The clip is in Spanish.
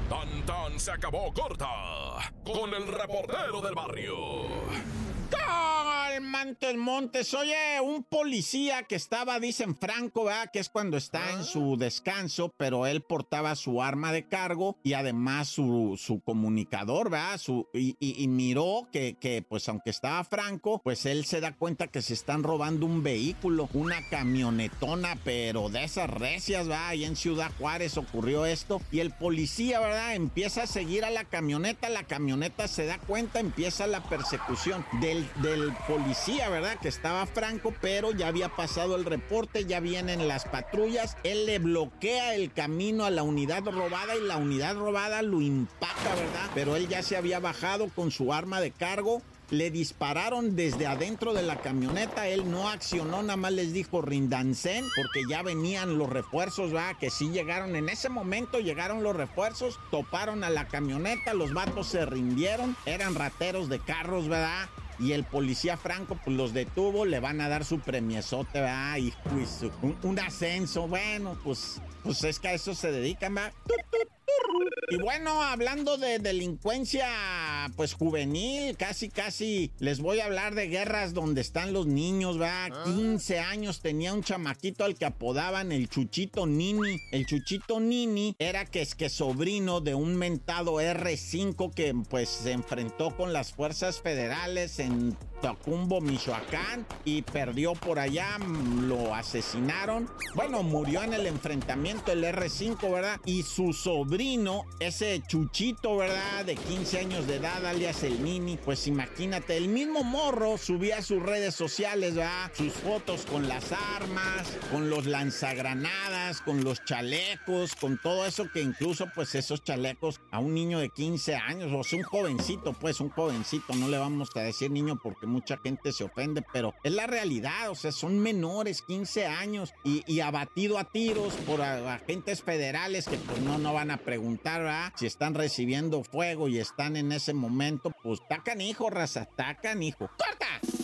Tan tan se acabó corta con el reportero del barrio. Montes. Oye, un policía que estaba, dicen Franco, ¿verdad? Que es cuando está en su descanso, pero él portaba su arma de cargo y además su comunicador, ¿verdad? Y miró que, pues, aunque estaba Franco, pues él se da cuenta que se están robando un vehículo, una camionetona, pero de esas recias, ¿verdad? Ahí en Ciudad Juárez ocurrió esto. Y el policía, ¿verdad? Empieza a seguir a la camioneta se da cuenta, empieza la persecución del policía, ¿verdad? Que estaba Franco, pero ya había pasado el reporte, ya vienen las patrullas, él le bloquea el camino a la unidad robada y la unidad robada lo impacta, ¿verdad? Pero él ya se había bajado con su arma de cargo. Le dispararon desde adentro de la camioneta, él no accionó, nada más les dijo rindancén, porque ya venían los refuerzos, ¿verdad? Que sí llegaron, en ese momento llegaron los refuerzos, toparon a la camioneta, los vatos se rindieron, eran rateros de carros, ¿verdad? Y el policía Franco, pues los detuvo, le van a dar su premiezote, ¿verdad? Y pues, un ascenso, bueno, pues es que a eso se dedican, ¿verdad? Y bueno, hablando de delincuencia, pues juvenil, casi les voy a hablar de guerras donde están los niños, ¿verdad? 15 años tenía un chamaquito al que apodaban el Chuchito Nini. El Chuchito Nini era que sobrino de un mentado R5 que pues se enfrentó con las fuerzas federales en Tacumbo, Michoacán, y perdió por allá, lo asesinaron. Bueno, murió en el enfrentamiento el R5, ¿verdad? Y su sobrino, ese Chuchito, ¿verdad? De 15 años de edad, alias el Nini, pues imagínate, el mismo morro subía a sus redes sociales, ¿verdad? Sus fotos con las armas, con los lanzagranadas, con los chalecos, con todo eso, que incluso pues esos chalecos a un niño de 15 años, o sea, un jovencito, no le vamos a decir niño porque mucha gente se ofende, pero es la realidad, o sea, son menores, 15 años, y abatido a tiros por agentes federales que pues no van a preguntar, ¿verdad? Si están recibiendo fuego y están en ese momento, pues está canijo, raza, está canijo. ¡Corta!